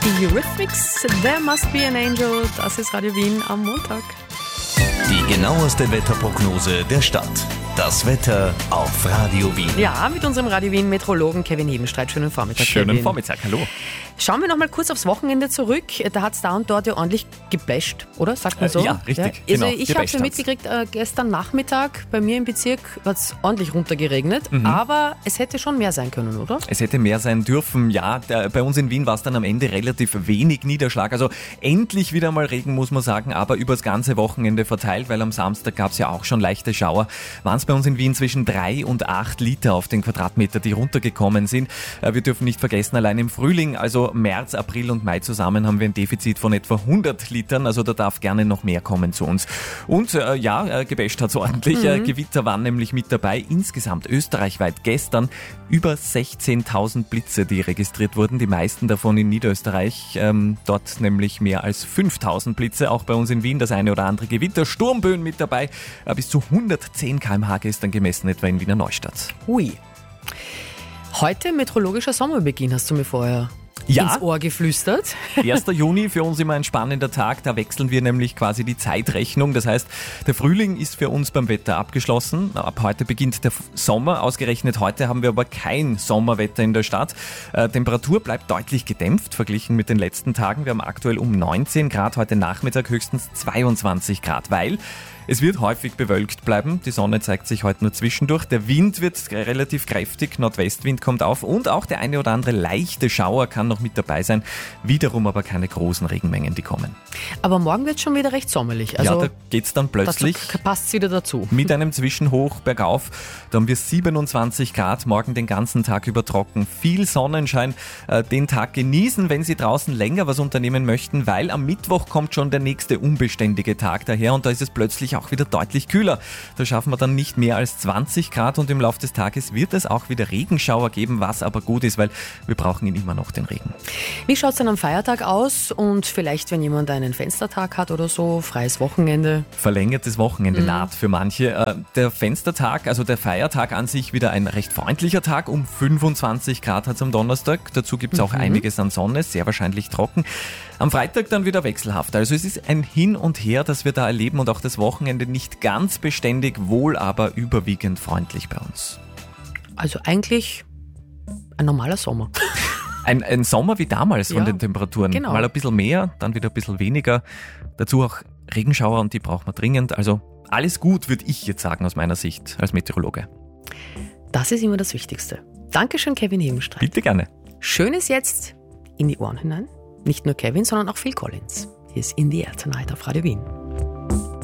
Die Eurythmics, There Must Be an Angel, das ist Radio Wien am Montag. Die genaueste Wetterprognose der Stadt. Das Wetter auf Radio Wien. Ja, mit unserem Radio Wien Meteorologen Kevin Hebenstreit. Schönen Vormittag, Schönen Kevin. Vormittag, hallo. Schauen wir noch mal kurz aufs Wochenende zurück. Da hat es da und dort ja ordentlich gebläscht, oder? Sagt man so? Ja, richtig. Ja. Also Genau, ich habe schon mitgekriegt, gestern Nachmittag bei mir im Bezirk hat es ordentlich runtergeregnet, aber es hätte schon mehr sein können, oder? Es hätte mehr sein dürfen, ja. Bei uns in Wien war es dann am Ende relativ wenig Niederschlag. Also endlich wieder mal Regen, muss man sagen, aber übers ganze Wochenende verteilt, weil am Samstag gab es ja auch schon leichte Schauer. Waren es bei uns in Wien zwischen 3 und 8 Liter auf den Quadratmeter, die runtergekommen sind. Wir dürfen nicht vergessen, allein im Frühling, also März, April und Mai zusammen, haben wir ein Defizit von etwa 100 Litern. Also da darf gerne noch mehr kommen zu uns. Und gebäscht hat es ordentlich. Gewitter waren nämlich mit dabei. Insgesamt österreichweit gestern über 16.000 Blitze, die registriert wurden. Die meisten davon in Niederösterreich. Dort nämlich mehr als 5.000 Blitze. Auch bei uns in Wien das eine oder andere Gewitter. Sturmböen mit dabei. Bis zu 110 km/h gestern gemessen, etwa in Wiener Neustadt. Hui. Heute meteorologischer Sommerbeginn, hast du mir vorher ins Ohr geflüstert. 1. Juni für uns immer ein spannender Tag, da wechseln wir nämlich quasi die Zeitrechnung. Das heißt, der Frühling ist für uns beim Wetter abgeschlossen. Ab heute beginnt der Sommer. Ausgerechnet heute haben wir aber kein Sommerwetter in der Stadt. Temperatur bleibt deutlich gedämpft, verglichen mit den letzten Tagen. Wir haben aktuell um 19 Grad, heute Nachmittag höchstens 22 Grad, weil es wird häufig bewölkt bleiben. Die Sonne zeigt sich heute nur zwischendurch. Der Wind wird relativ kräftig, Nordwestwind kommt auf und auch der eine oder andere leichte Schauer kann noch mit dabei sein. Wiederum aber keine großen Regenmengen, die kommen. Aber morgen wird es schon wieder recht sommerlich. Also ja, da geht's dann plötzlich. Passt es wieder dazu. Mit einem Zwischenhoch bergauf. Da haben wir 27 Grad, morgen den ganzen Tag über trocken. Viel Sonnenschein. Den Tag genießen, wenn Sie draußen länger was unternehmen möchten, weil am Mittwoch kommt schon der nächste unbeständige Tag daher und da ist es plötzlich auch wieder deutlich kühler. Da schaffen wir dann nicht mehr als 20 Grad und im Laufe des Tages wird es auch wieder Regenschauer geben, was aber gut ist, weil wir brauchen ihn immer noch, den Regen. Wie schaut es dann am Feiertag aus und vielleicht, wenn jemand einen Fenstertag hat oder so, freies Wochenende? Verlängertes Wochenende naht für manche. Der Fenstertag, also der Feiertag an sich wieder ein recht freundlicher Tag. Um 25 Grad hat es am Donnerstag. Dazu gibt es auch einiges an Sonne, sehr wahrscheinlich trocken. Am Freitag dann wieder wechselhaft. Also es ist ein Hin und Her, das wir da erleben und auch das Wochenende nicht ganz beständig, wohl aber überwiegend freundlich bei uns. Also eigentlich ein normaler Sommer. Ein Sommer wie damals von den Temperaturen. Genau. Mal ein bisschen mehr, dann wieder ein bisschen weniger. Dazu auch Regenschauer und die braucht man dringend. Also alles gut, würde ich jetzt sagen aus meiner Sicht als Meteorologe. Das ist immer das Wichtigste. Dankeschön, Kevin Hebenstreit. Bitte gerne. Schönes jetzt in die Ohren hinein. Nicht nur Kevin, sondern auch Phil Collins. Hier ist In the Air Tonight auf Radio Wien.